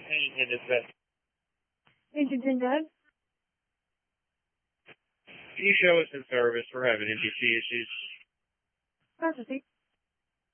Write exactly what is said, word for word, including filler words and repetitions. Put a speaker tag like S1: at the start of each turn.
S1: in this bed.
S2: Agent Doug?
S1: Can you show us in service? We're having N B C issues.
S2: Processing.